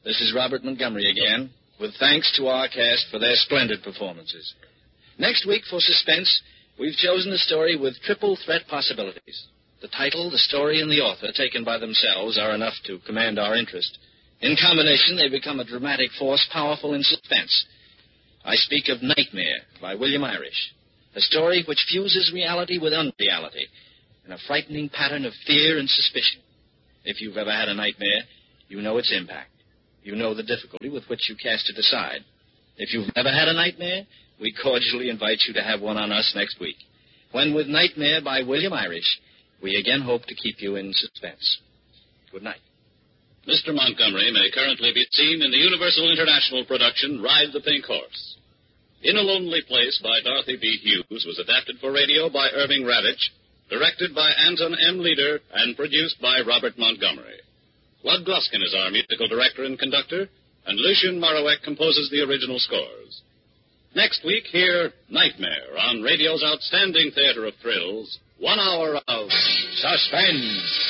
This is Robert Montgomery again, with thanks to our cast for their splendid performances. Next week, for suspense, we've chosen a story with triple threat possibilities. The title, the story, and the author, taken by themselves, are enough to command our interest. In combination, they become a dramatic force powerful in suspense. I speak of Nightmare by William Irish, a story which fuses reality with unreality in a frightening pattern of fear and suspicion. If you've ever had a nightmare, you know its impact. You know the difficulty with which you cast it aside. If you've never had a nightmare, we cordially invite you to have one on us next week, when with Nightmare by William Irish, we again hope to keep you in suspense. Good night. Mr. Montgomery may currently be seen in the Universal International production Ride the Pink Horse. In a Lonely Place by Dorothy B. Hughes was adapted for radio by Irving Ravitch, directed by Anton M. Leader, and produced by Robert Montgomery. Lud Gluskin is our musical director and conductor, and Lucien Morawek composes the original scores. Next week, hear Nightmare on radio's outstanding theater of thrills, 1 hour of suspense.